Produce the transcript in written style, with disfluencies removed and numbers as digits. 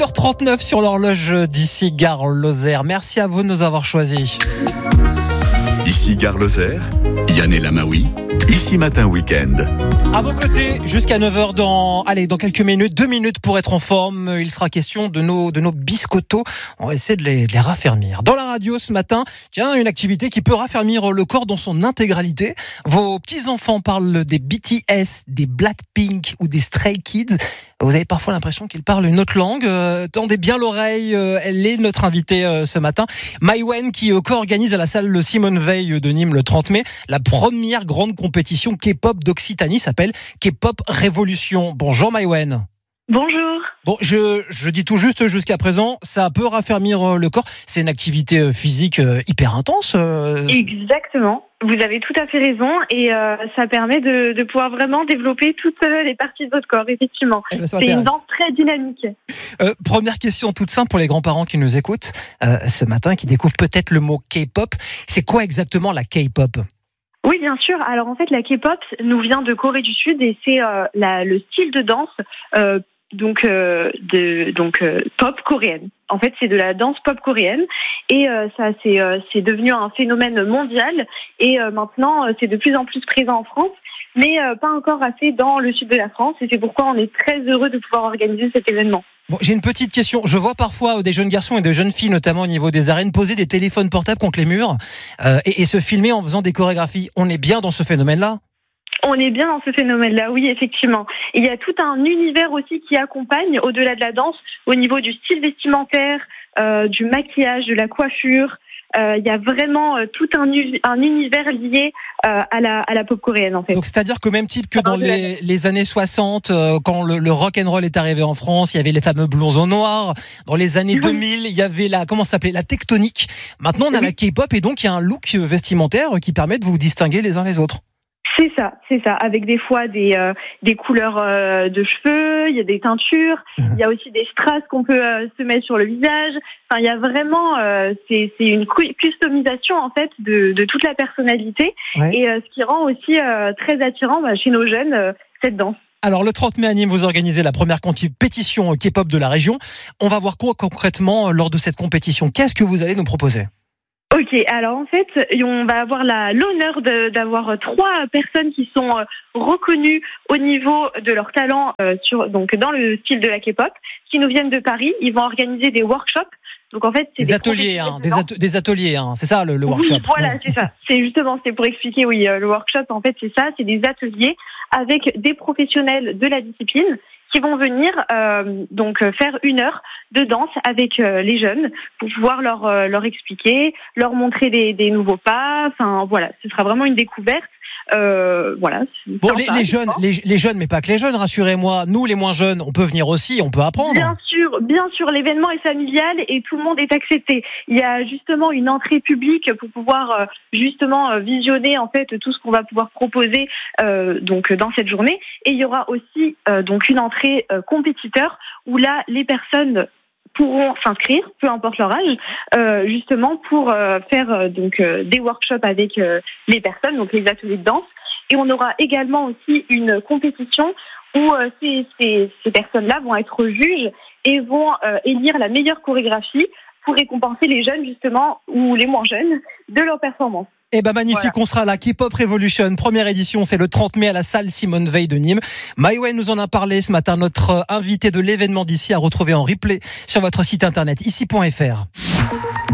h39 sur l'horloge d'ici Gare Lozère. Merci à vous de nous avoir choisis. Ici Gare Lozère, Yann et Lamaoui, ici Matin Week-end. À vos côtés, jusqu'à 9h dans quelques minutes, 2 minutes pour être en forme. Il sera question de nos biscottos. On va essayer de les raffermir. Dans la radio ce matin, tiens, une activité qui peut raffermir le corps dans son intégralité. Vos petits-enfants parlent des BTS, des Blackpink ou des Stray Kids. Vous avez parfois l'impression qu'ils parlent une autre langue. Tendez bien l'oreille, elle est notre invitée ce matin. Maïwenn qui co-organise à la salle Simone Veil de Nîmes le 30 mai la première grande compétition K-pop d'Occitanie, s'appelle K-pop Révolution. Bonjour Maïwenn. Bonjour. Bon, je dis tout juste jusqu'à présent, ça peut raffermir le corps. C'est une activité physique hyper intense. Exactement. Vous avez tout à fait raison et ça permet de pouvoir vraiment développer toutes les parties de votre corps, effectivement. C'est une danse très dynamique. Première question toute simple pour les grands-parents qui nous écoutent ce matin, qui découvrent peut-être le mot K-pop. C'est quoi exactement la K-pop ? Oui, bien sûr. Alors en fait, la K-pop nous vient de Corée du Sud et c'est le style de danse pop coréenne. En fait, c'est de la danse pop coréenne et c'est devenu un phénomène mondial et maintenant c'est de plus en plus présent en France, mais pas encore assez dans le sud de la France et c'est pourquoi on est très heureux de pouvoir organiser cet événement. Bon, j'ai une petite question. Je vois parfois des jeunes garçons et des jeunes filles, notamment au niveau des arènes, poser des téléphones portables contre les murs et se filmer en faisant des chorégraphies. On est bien dans ce phénomène-là ? On est bien dans ce phénomène-là, oui, effectivement. Il y a tout un univers aussi qui accompagne, au-delà de la danse, au niveau du style vestimentaire, du maquillage, de la coiffure. Il y a vraiment tout un univers lié à la pop coréenne, en fait. Donc, c'est-à-dire que même type que dans les années 60, quand le rock'n'roll est arrivé en France, il y avait les fameux blonds noirs. Dans les années 2000, il y avait la tectonique. Maintenant, on a la K-pop et donc il y a un look vestimentaire qui permet de vous distinguer les uns les autres. C'est ça, avec des fois des couleurs de cheveux, il y a des teintures, il y a aussi des strass qu'on peut se mettre sur le visage. Enfin, il y a vraiment, c'est une customisation en fait de toute la personnalité, ouais. Et ce qui rend aussi très attirant chez nos jeunes cette danse. Alors, le 30 mai à Nîmes, vous organisez la première compétition K-pop de la région. On va voir quoi concrètement lors de cette compétition. Qu'est-ce que vous allez nous proposer ? Ok, alors en fait, on va avoir l'honneur d'avoir 3 personnes qui sont reconnues au niveau de leur talent dans le style de la K-pop, qui nous viennent de Paris. Ils vont organiser des workshops. Donc en fait, c'est des ateliers, des ateliers, c'est ça le workshop. Oui, voilà, c'est ça. C'était pour expliquer, oui, le workshop, en fait, c'est ça, c'est des ateliers avec des professionnels de la discipline qui vont venir faire 1 heure de danse avec les jeunes pour pouvoir leur expliquer, leur montrer des nouveaux pas. Enfin voilà, ce sera vraiment une découverte. Voilà. Bon, les jeunes, mais pas que les jeunes, rassurez-moi. Nous, les moins jeunes, on peut venir aussi, on peut apprendre. Bien sûr, l'événement est familial et tout le monde est accepté. Il y a justement une entrée publique pour pouvoir visionner en fait tout ce qu'on va pouvoir proposer dans cette journée. Et il y aura aussi une entrée compétiteur où là les personnes pourront s'inscrire, peu importe leur âge, justement pour faire des workshops avec les personnes, donc les ateliers de danse. Et on aura également aussi une compétition où ces personnes-là vont être juges et vont élire la meilleure chorégraphie pour récompenser les jeunes justement ou les moins jeunes de leur performance. Eh ben magnifique, voilà. On sera à la K-pop Revolution, première édition, c'est le 30 mai à la salle Simone Veil de Nîmes. Maïwenn nous en a parlé ce matin, notre invité de l'événement d'ici à retrouver en replay sur votre site internet ici.fr.